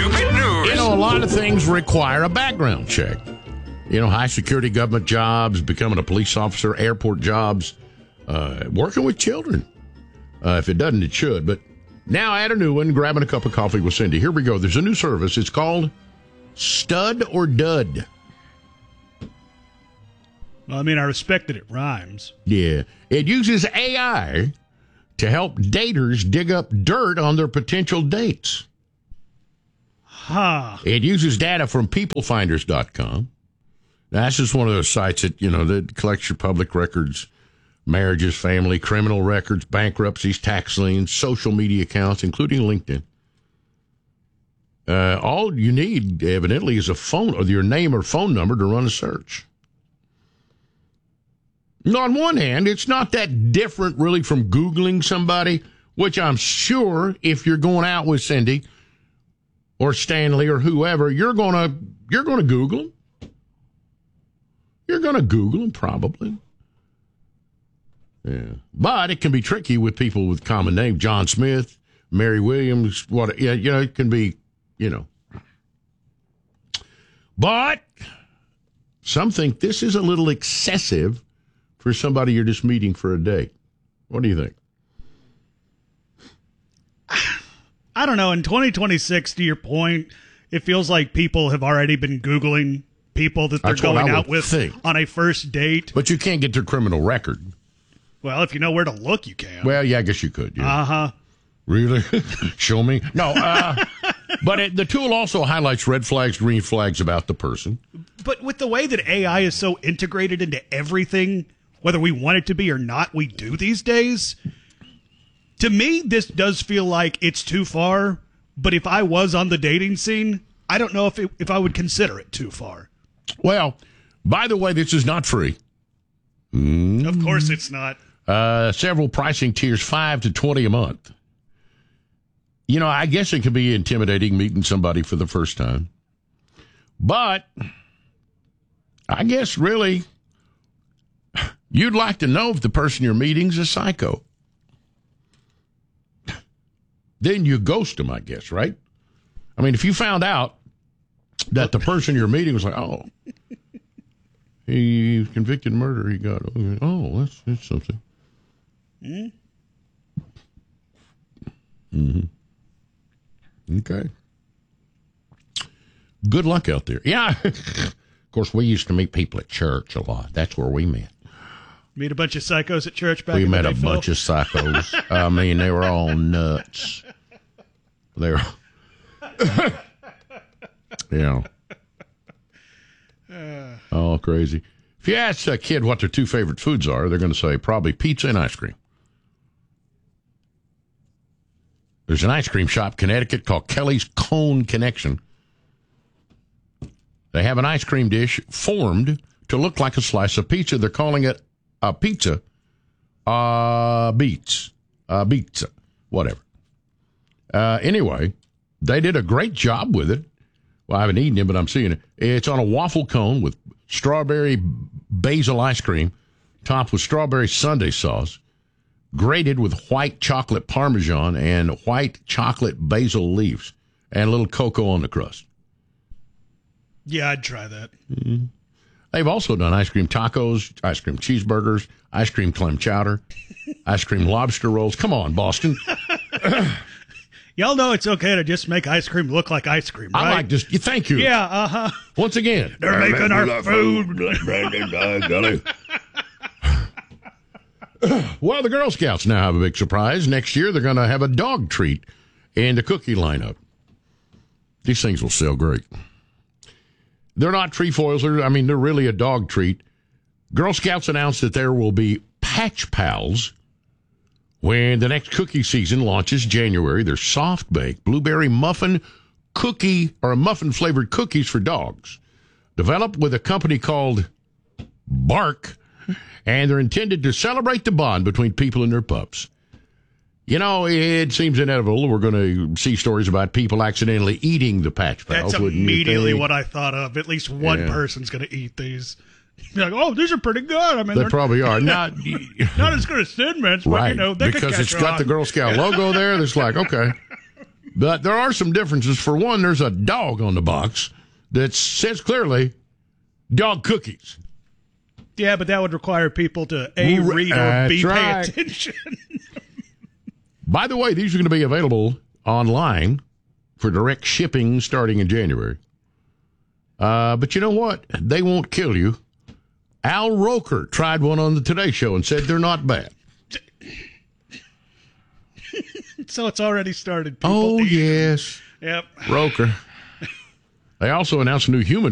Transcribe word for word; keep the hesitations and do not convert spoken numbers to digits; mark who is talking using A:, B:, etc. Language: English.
A: stupid news.
B: You know, a lot of things require a background check. You know, high security government jobs, becoming a police officer, airport jobs, uh, working with children. Uh, if it doesn't, it should. But now add a new one, grabbing a cup of coffee with Cindy. Here we go. There's a new service. It's called Stud or Dud.
C: Well, I mean, I respect that it rhymes.
B: Yeah. It uses A I to help daters dig up dirt on their potential dates.
C: Huh.
B: It uses data from people finders dot com. That's just one of those sites that, you know, that collects your public records, marriages, family, criminal records, bankruptcies, tax liens, social media accounts, including LinkedIn. Uh, all you need, evidently, is a phone or your name or phone number to run a search. On one hand, it's not that different, really, from Googling somebody, which I'm sure if you're going out with Cindy or Stanley or whoever, you're gonna you're gonna Google them. You're gonna Google them, probably. Yeah, but it can be tricky with people with common names: John Smith, Mary Williams. What? Yeah, you know, it can be, you know. But some think this is a little excessive for somebody you're just meeting for a date. What do you think?
C: I don't know. In twenty twenty-six, to your point, it feels like people have already been Googling people that they're
B: That's what
C: going
B: I
C: out
B: would
C: with
B: think.
C: on a first date.
B: But you can't get their criminal record.
C: Well, if you know where to look, you can.
B: Well, yeah, I guess you could. Yeah.
C: Uh-huh.
B: Really? Show me? No. Uh, but it, the tool also highlights red flags, green flags about the person.
C: But with the way that A I is so integrated into everything, whether we want it to be or not, we do these days. To me, this does feel like it's too far. But if I was on the dating scene, I don't know if it, if I would consider it too far.
B: Well, by the way, this is not free. Mm.
C: Of course it's not.
B: Uh, several pricing tiers, five to twenty a month. You know, I guess it can be intimidating meeting somebody for the first time. But I guess really you'd like to know if the person you're meeting's a psycho. Then you ghost them, I guess, right? I mean, if you found out that the person you're meeting was like, oh, he was convicted of murder, he got, oh, that's, that's something. Mm-hmm. Mm-hmm. Okay. Good luck out there. Yeah. Of course, we used to meet people at church a lot. That's where we met.
C: Meet a bunch of psychos at church back
B: we
C: in the
B: met
C: day,
B: a
C: Phil?
B: bunch of psychos. I mean, they were all nuts. They were, you know, all crazy. If you ask a kid what their two favorite foods are, they're going to say probably pizza and ice cream. There's an ice cream shop in Connecticut called Kelly's Cone Connection. They have an ice cream dish formed to look like a slice of pizza. They're calling it a pizza. Uh, beats. Uh, pizza. Whatever. Uh, anyway, they did a great job with it. Well, I haven't eaten it, but I'm seeing it. It's on a waffle cone with strawberry basil ice cream, topped with strawberry sundae sauce, grated with white chocolate parmesan and white chocolate basil leaves, and a little cocoa on the crust.
C: Yeah, I'd try that.
B: Mm-hmm. They've also done ice cream tacos, ice cream cheeseburgers, ice cream clam chowder, ice cream lobster rolls. Come on, Boston.
C: Y'all know it's okay to just make ice cream look like ice cream, right?
B: I like this. Thank you.
C: Yeah, uh-huh.
B: Once again.
C: They're making our food.
B: Well, the Girl Scouts now have a big surprise. Next year, they're going to have a dog treat in the cookie lineup. These things will sell great. They're not trefoils. I mean, they're really a dog treat. Girl Scouts announced that there will be Patch Pals when the next cookie season launches January. They're soft-baked blueberry muffin cookie or muffin-flavored cookies for dogs, developed with a company called Bark, and they're intended to celebrate the bond between people and their pups. You know, it seems inevitable we're going to see stories about people accidentally eating the Patch Pals.
C: That's immediately what I thought of. At least one
B: yeah.
C: person's going to eat these. You're like, oh, these are pretty good. I mean,
B: they probably are. Not
C: not as good as Thin Mints, but,
B: right.
C: you know, they
B: because
C: could
B: it's
C: catch
B: got
C: on.
B: the Girl Scout logo there. It's like, okay. But there are some differences. For one, there's a dog on the box that says clearly dog cookies.
C: Yeah, but that would require people to A, read, or
B: That's
C: B,
B: right.
C: pay attention.
B: By the way, these are going to be available online for direct shipping starting in January. Uh, but you know what? They won't kill you. Al Roker tried one on the Today Show and said they're not bad.
C: So it's already started. People
B: Oh,
C: eating.
B: yes.
C: Yep.
B: Roker. They also announced a new human